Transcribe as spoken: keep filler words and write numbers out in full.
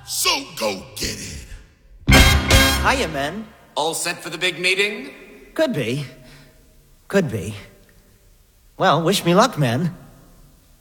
So go get it. Hiya, men. All set for the big meeting? Could be. Could be. Well, wish me luck, men.